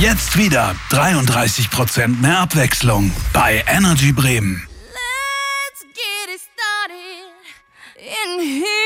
Jetzt wieder 33% mehr Abwechslung bei Energy Bremen. Let's get it started in here.